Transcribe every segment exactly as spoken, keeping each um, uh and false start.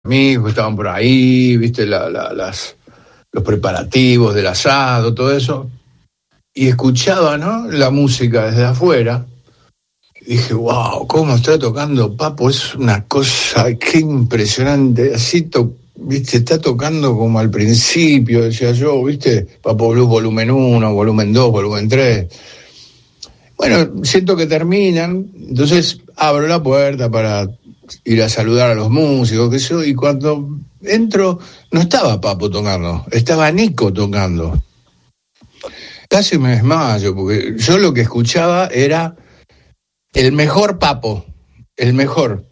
amigos estaban por ahí, viste, la, la, las, los preparativos del asado, todo eso, y escuchaba, ¿no?, la música desde afuera. Y dije, wow, cómo está tocando Papo, es una cosa, qué impresionante, así, to, viste, está tocando como al principio, decía yo, viste, Papo Blues volumen uno, volumen dos, volumen tres. Bueno, siento que terminan, entonces abro la puerta para ir a saludar a los músicos, qué sé yo, y cuando entro, no estaba Papo tocando, estaba Nico tocando. Casi me desmayo, porque yo lo que escuchaba era el mejor Papo, el mejor.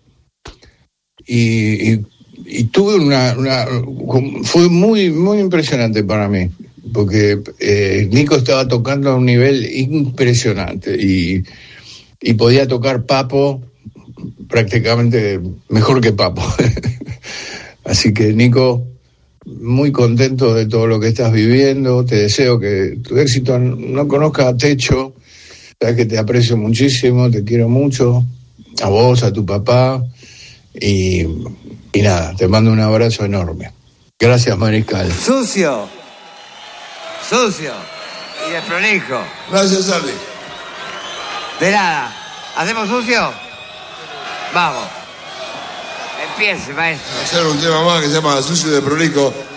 Y, y, y tuve una, una... Fue muy, muy impresionante para mí, porque eh, Nico estaba tocando a un nivel impresionante y, y podía tocar Papo prácticamente mejor que Papo. Así que, Nico, muy contento de todo lo que estás viviendo. Te deseo que tu éxito no conozca techo. Sabes que te aprecio muchísimo, te quiero mucho. A vos, a tu papá. Y, y nada, te mando un abrazo enorme. Gracias, Mariscal. Sucio. Sucio. Y desprolijo. Gracias, Charlie. De nada. ¿Hacemos sucio? Vamos. Empiece, maestro. Hacer un tema más que se llama Sucio y desprolijo.